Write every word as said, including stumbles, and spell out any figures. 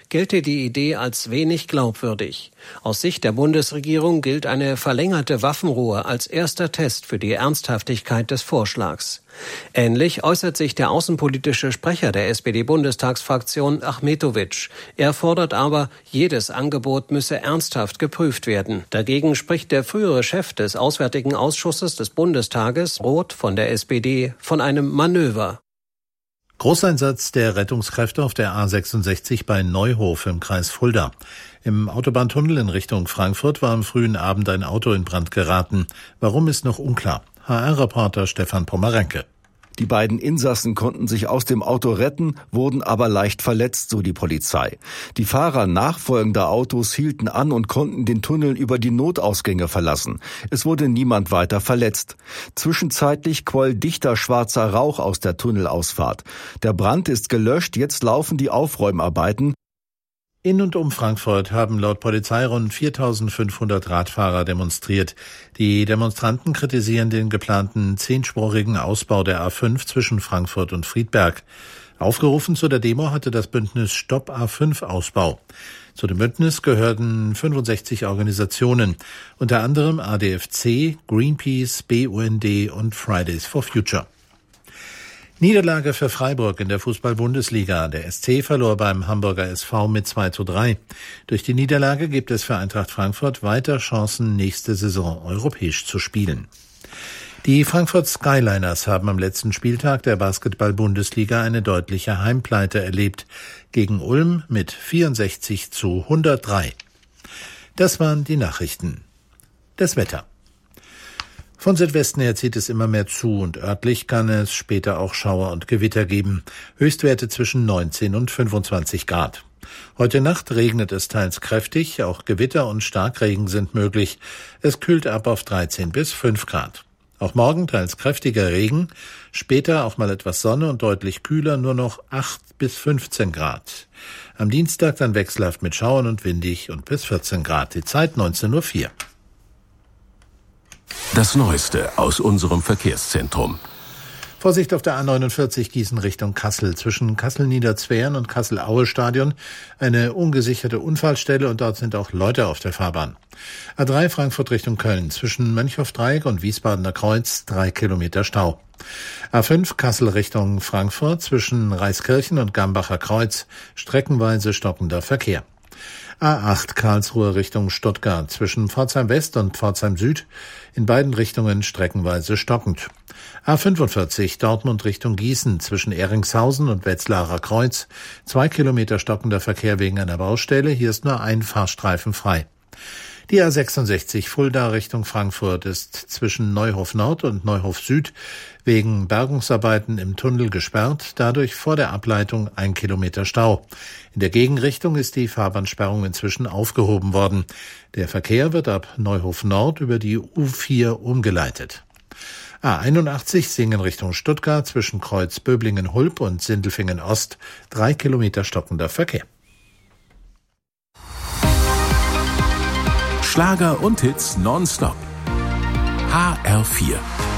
gelte die Idee als wenig glaubwürdig. Aus Sicht der Bundesregierung gilt eine verlängerte Waffenruhe als erster Test für die Ernsthaftigkeit des Vorschlags. Ähnlich äußert sich der außenpolitische Sprecher der S P D-Bundestagsfraktion Achmetović. Er fordert aber, jedes Angebot müsse ernsthaft geprüft werden. Dagegen spricht der frühere Chef des Auswärtigen Ausschusses des Bundestages, Roth von der S P D, von einem Manöver. Großeinsatz der Rettungskräfte auf der A sechsundsechzig bei Neuhof im Kreis Fulda. Im Autobahntunnel in Richtung Frankfurt war am frühen Abend ein Auto in Brand geraten. Warum, ist noch unklar. H R-Reporter Stefan Pomerenke. Die beiden Insassen konnten sich aus dem Auto retten, wurden aber leicht verletzt, so die Polizei. Die Fahrer nachfolgender Autos hielten an und konnten den Tunnel über die Notausgänge verlassen. Es wurde niemand weiter verletzt. Zwischenzeitlich quoll dichter schwarzer Rauch aus der Tunnelausfahrt. Der Brand ist gelöscht, jetzt laufen die Aufräumarbeiten. In und um Frankfurt haben laut Polizei rund viertausendfünfhundert Radfahrer demonstriert. Die Demonstranten kritisieren den geplanten zehnspurigen Ausbau der A fünf zwischen Frankfurt und Friedberg. Aufgerufen zu der Demo hatte das Bündnis Stopp A fünf Ausbau. Zu dem Bündnis gehörten fünfundsechzig Organisationen, unter anderem A D F C, Greenpeace, B U N D und Fridays for Future. Niederlage für Freiburg in der Fußball-Bundesliga. Der S C verlor beim Hamburger S V mit zwei zu drei. Durch die Niederlage gibt es für Eintracht Frankfurt weiter Chancen, nächste Saison europäisch zu spielen. Die Frankfurt Skyliners haben am letzten Spieltag der Basketball-Bundesliga eine deutliche Heimpleite erlebt. Gegen Ulm mit vierundsechzig zu hundertdrei. Das waren die Nachrichten. Das Wetter. Von Südwesten her zieht es immer mehr zu und örtlich kann es später auch Schauer und Gewitter geben. Höchstwerte zwischen neunzehn und fünfundzwanzig Grad. Heute Nacht regnet es teils kräftig, auch Gewitter und Starkregen sind möglich. Es kühlt ab auf dreizehn bis fünf Grad. Auch morgen teils kräftiger Regen, später auch mal etwas Sonne und deutlich kühler, nur noch acht bis fünfzehn Grad. Am Dienstag dann wechselhaft mit Schauern und windig und bis vierzehn Grad. Die Zeit neunzehn Uhr vier. Das Neueste aus unserem Verkehrszentrum. Vorsicht auf der A neunundvierzig Gießen Richtung Kassel. Zwischen Kassel-Niederzweren und Kassel-Aue-Stadion eine ungesicherte Unfallstelle und dort sind auch Leute auf der Fahrbahn. A drei Frankfurt Richtung Köln. Zwischen Mönchhoff-Dreieck und Wiesbadener Kreuz drei Kilometer Stau. A fünf Kassel Richtung Frankfurt. Zwischen Reiskirchen und Gambacher Kreuz streckenweise stockender Verkehr. A acht Karlsruhe Richtung Stuttgart. Zwischen Pforzheim West und Pforzheim Süd in beiden Richtungen streckenweise stockend. A fünfundvierzig Dortmund Richtung Gießen. Zwischen Ehringshausen und Wetzlarer Kreuz zwei Kilometer stockender Verkehr wegen einer Baustelle. Hier ist nur ein Fahrstreifen frei. Die A sechsundsechzig Fulda Richtung Frankfurt ist zwischen Neuhof Nord und Neuhof Süd wegen Bergungsarbeiten im Tunnel gesperrt, dadurch vor der Ableitung ein Kilometer Stau. In der Gegenrichtung ist die Fahrbahnsperrung inzwischen aufgehoben worden. Der Verkehr wird ab Neuhof Nord über die U vier umgeleitet. A einundachtzig Singen Richtung Stuttgart zwischen Kreuz Böblingen-Hulb und Sindelfingen Ost drei Kilometer stockender Verkehr. Schlager und Hits nonstop. H R vier